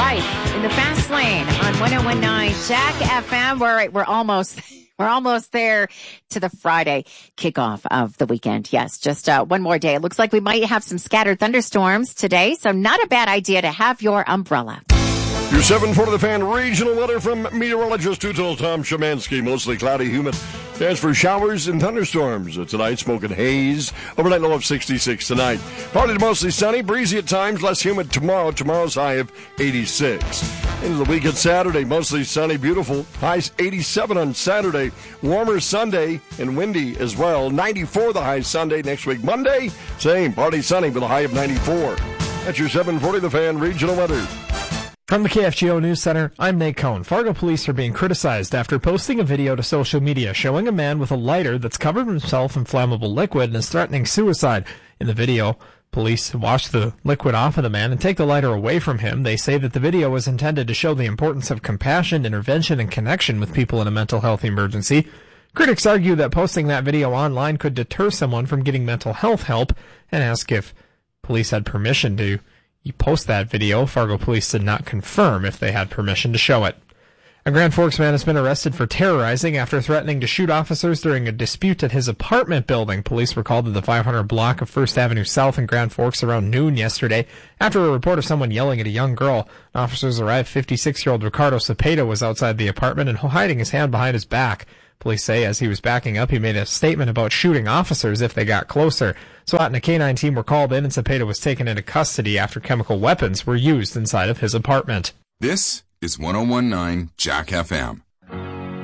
right, in the fast lane on 101.9 Jack FM. We're almost there to the Friday kickoff of the weekend. Yes, just one more day. It looks like we might have some scattered thunderstorms today, so not a bad idea to have your umbrella. Your 740 The Fan regional weather from meteorologist Tom Szymanski. Mostly cloudy, humid. As for showers and thunderstorms tonight, smoking haze. Overnight low of 66 tonight. Partly to mostly sunny, breezy at times, less humid tomorrow. Tomorrow's high of 86. Into the weekend Saturday, mostly sunny, beautiful. Highs 87 on Saturday. Warmer Sunday and windy as well. 94 the high Sunday. Next week Monday, same, partly sunny with a high of 94. That's your 740 The Fan regional weather. From the KFGO News Center, I'm Nate Cohn. Fargo police are being criticized after posting a video to social media showing a man with a lighter that's covered himself in flammable liquid and is threatening suicide. In the video, police wash the liquid off of the man and take the lighter away from him. They say that the video was intended to show the importance of compassion, intervention, and connection with people in a mental health emergency. Critics argue that posting that video online could deter someone from getting mental health help and ask if police had permission to post that video. Fargo police did not confirm if they had permission to show it. A Grand Forks man has been arrested for terrorizing after threatening to shoot officers during a dispute at his apartment building. Police were called to the 500 block of First Avenue South in Grand Forks around noon yesterday after a report of someone yelling at a young girl. Officers arrived. 56-year-old Ricardo Cepeda was outside the apartment and hiding his hand behind his back. Police say as he was backing up, he made a statement about shooting officers if they got closer. SWAT and a K-9 team were called in, and Cepeda was taken into custody after chemical weapons were used inside of his apartment. This is 101.9 Jack FM.